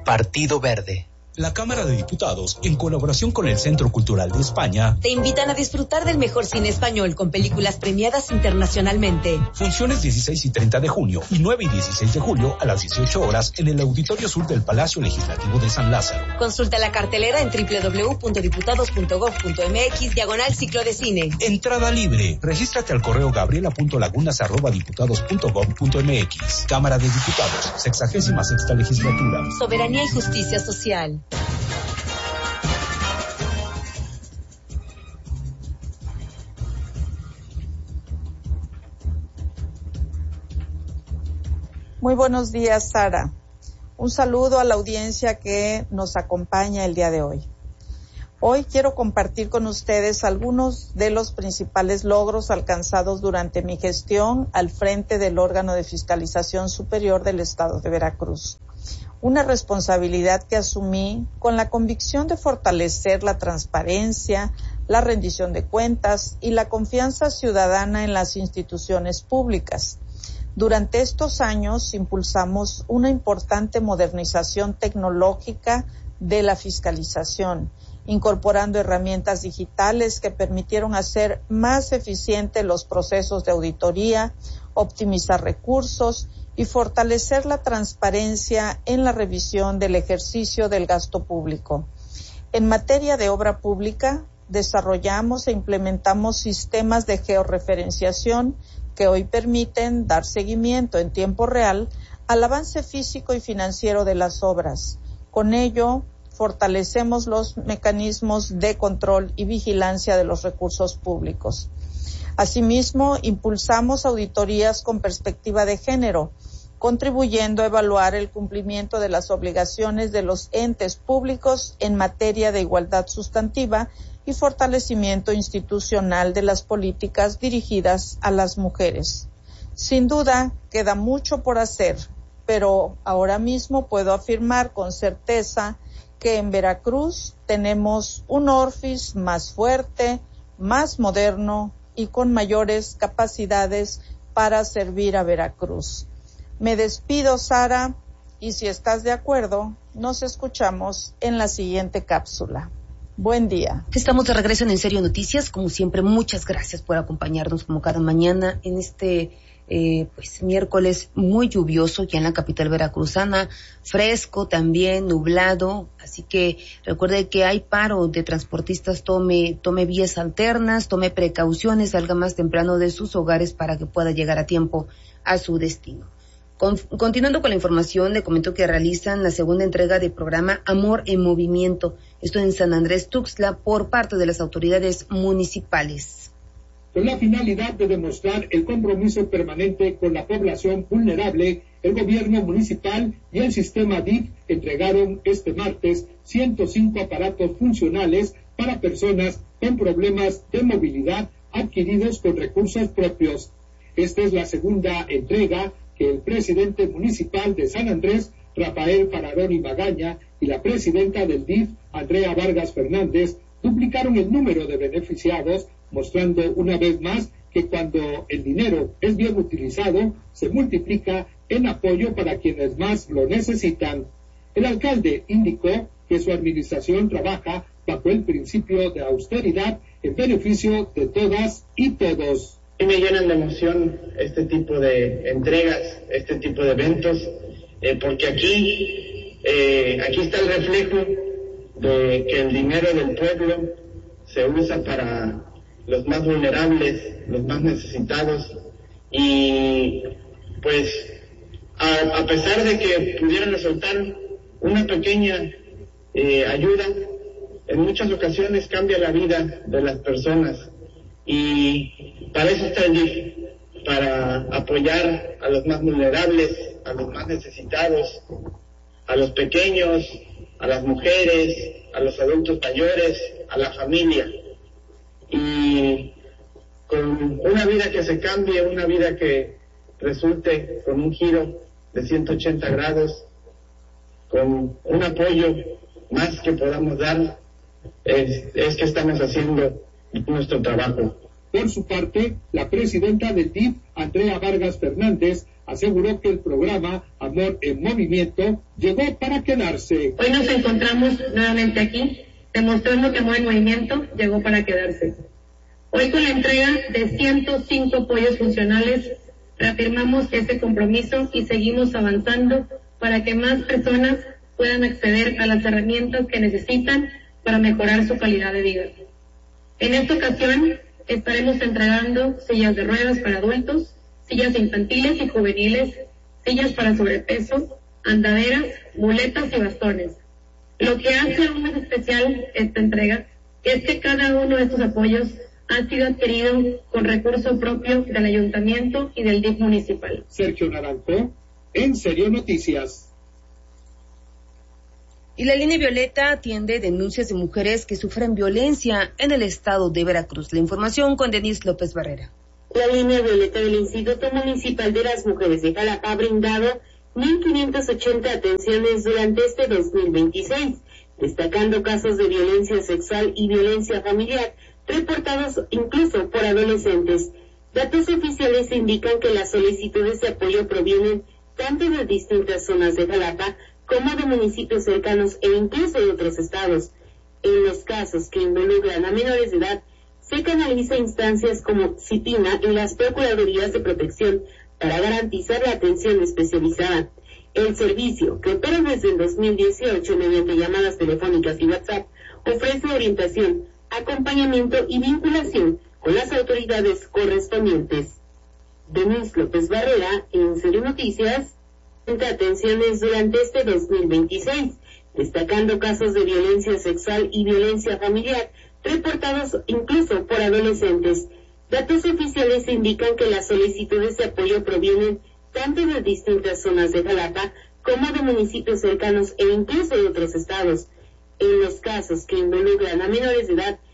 Partido Verde. La Cámara de Diputados, en colaboración con el Centro Cultural de España, te invitan a disfrutar del mejor cine español con películas premiadas internacionalmente. Funciones 16 y 30 de junio y 9 y 16 de julio a las 18 horas en el Auditorio Sur del Palacio Legislativo de San Lázaro. Consulta la cartelera en www.diputados.gov.mx/ciclo de cine. Entrada libre. Regístrate al correo gabriela.lagunas@diputados.gov.mx. Cámara de Diputados, 66ª Legislatura. Soberanía y justicia social. Muy buenos días, Sara. Un saludo a la audiencia que nos acompaña el día de hoy. Hoy quiero compartir con ustedes algunos de los principales logros alcanzados durante mi gestión al frente del órgano de fiscalización superior del Estado de Veracruz. Una responsabilidad que asumí con la convicción de fortalecer la transparencia, la rendición de cuentas y la confianza ciudadana en las instituciones públicas. Durante estos años impulsamos una importante modernización tecnológica de la fiscalización, incorporando herramientas digitales que permitieron hacer más eficientes los procesos de auditoría, optimizar recursos y fortalecer la transparencia en la revisión del ejercicio del gasto público. En materia de obra pública, desarrollamos e implementamos sistemas de georreferenciación que hoy permiten dar seguimiento en tiempo real al avance físico y financiero de las obras. Con ello, fortalecemos los mecanismos de control y vigilancia de los recursos públicos. Asimismo, impulsamos auditorías con perspectiva de género, contribuyendo a evaluar el cumplimiento de las obligaciones de los entes públicos en materia de igualdad sustantiva y fortalecimiento institucional de las políticas dirigidas a las mujeres. Sin duda, queda mucho por hacer, pero ahora mismo puedo afirmar con certeza que en Veracruz tenemos un ORFIS más fuerte, más moderno y con mayores capacidades para servir a Veracruz. Me despido, Sara, y si estás de acuerdo, nos escuchamos en la siguiente cápsula. Buen día. Estamos de regreso en Serio Noticias. Como siempre, muchas gracias por acompañarnos como cada mañana en este miércoles muy lluvioso ya en la capital veracruzana, fresco también, nublado, así que recuerde que hay paro de transportistas, tome vías alternas, tome precauciones, salga más temprano de sus hogares para que pueda llegar a tiempo a su destino. Continuando con la información, le comento que realizan la segunda entrega del programa Amor en Movimiento, esto en San Andrés Tuxtla, por parte de las autoridades municipales. Con la finalidad de demostrar el compromiso permanente con la población vulnerable, el gobierno municipal y el sistema DIF entregaron este martes 105 aparatos funcionales para personas con problemas de movilidad adquiridos con recursos propios. Esta es la segunda entrega que el presidente municipal de San Andrés, Rafael Fararoni Magaña, y la presidenta del DIF, Andrea Vargas Fernández, duplicaron el número de beneficiados, mostrando una vez más que cuando el dinero es bien utilizado, se multiplica en apoyo para quienes más lo necesitan. El alcalde indicó que su administración trabaja bajo el principio de austeridad en beneficio de todas y todos. Me llenan de emoción este tipo de entregas, este tipo de eventos, porque aquí está el reflejo de que el dinero del pueblo se usa para los más vulnerables, los más necesitados, y pues a pesar de que pudieran resultar una pequeña ayuda, en muchas ocasiones cambia la vida de las personas, y para eso está el DIF, para apoyar a los más vulnerables, a los más necesitados, a los pequeños, a las mujeres, a los adultos mayores, a la familia. Y con una vida que se cambie, una vida que resulte con un giro de 180 grados, con un apoyo más que podamos dar, es que estamos haciendo nuestro trabajo. Por su parte, la presidenta del DIF, Andrea Vargas Fernández, aseguró que el programa Amor en Movimiento llegó para quedarse. Hoy nos encontramos nuevamente aquí, demostrando que Amor en Movimiento llegó para quedarse. Hoy, con la entrega de 105 apoyos funcionales, reafirmamos ese compromiso y seguimos avanzando para que más personas puedan acceder a las herramientas que necesitan para mejorar su calidad de vida. En esta ocasión estaremos entregando sillas de ruedas para adultos, sillas infantiles y juveniles, sillas para sobrepeso, andaderas, muletas y bastones. Lo que hace aún más especial esta entrega es que cada uno de estos apoyos ha sido adquirido con recurso propio del Ayuntamiento y del DIF municipal. Sergio Naranjo, En Serio Noticias. Y la línea Violeta atiende denuncias de mujeres que sufren violencia en el estado de Veracruz. La información con Denise López Barrera. La línea Violeta del Instituto Municipal de las Mujeres de Jalapa ha brindado 1.580 atenciones durante este 2026, destacando casos de violencia sexual y violencia familiar reportados incluso por adolescentes. Datos oficiales indican que las solicitudes de apoyo provienen tanto de distintas zonas de Jalapa como de municipios cercanos e incluso de otros estados. En los casos que involucran a menores de edad, se canaliza instancias como CIPINA y las Procuradurías de Protección para garantizar la atención especializada. El servicio, que opera desde el 2018 mediante llamadas telefónicas y WhatsApp, ofrece orientación, acompañamiento y vinculación con las autoridades correspondientes. Denise López Barrera, En Serio Noticias, atenciones durante este 2026, destacando casos de violencia sexual y violencia familiar reportados incluso por adolescentes. Datos oficiales indican que las solicitudes de apoyo provienen tanto de distintas zonas de Jalapa como de municipios cercanos e incluso de otros estados. En los casos que involucran a menores de edad,